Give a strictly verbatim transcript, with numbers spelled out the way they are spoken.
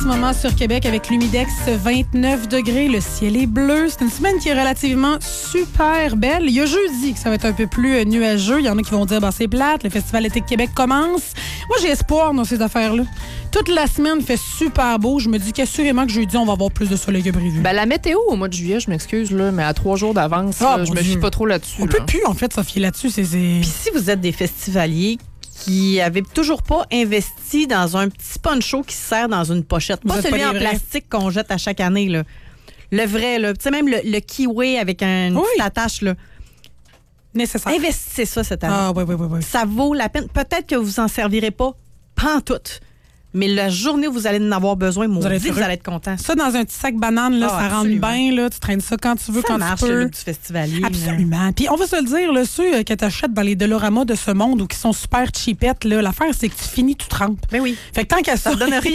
ce moment sur Québec avec l'humidex vingt-neuf degrés. Le ciel est bleu. C'est une semaine qui est relativement super belle. Il y a jeudi que ça va être un peu plus nuageux. Il y en a qui vont dire bah, c'est plate. Le Festival Été de Québec commence. Moi, j'ai espoir dans ces affaires-là. Toute la semaine fait super beau. Je me dis qu'assurément que jeudi, on va avoir plus de soleil que prévu. Ben, la météo au mois de juillet, je m'excuse, là, mais à trois jours d'avance, Ah, là, je me Dieu. fie pas trop là-dessus. On là. peut plus, en fait, Sophie, là-dessus. C'est, c'est... Puis si vous êtes des festivaliers qui n'avaient toujours pas investi dans un petit poncho qui se sert dans une pochette, Vous pas êtes celui pas en des vrais. plastique qu'on jette à chaque année, là. Le vrai, là. Tu sais, même le, le kiwi avec un, une Oui. petite attache, là. nécessaire. Investissez ça cette année. Ah, oui, oui, oui, oui. Ça vaut la peine. Peut-être que vous en servirez pas pantoute. Mais la journée où vous allez en avoir besoin, allez maudit, être vous heureux. allez être content. Ça, dans un petit sac banane, là, Ah, ça rentre absolument. bien. Là, tu traînes ça quand tu veux, Ça quand marche, tu le peux. look du festivalier. là. Absolument. Puis on va se le dire, là, ceux euh, que tu achètes dans les Dolorama de ce monde ou qui sont super cheapettes, là, l'affaire, c'est que tu finis, tu trempes. Ben oui. Fait que tant qu'à ça, Ça te donne rien.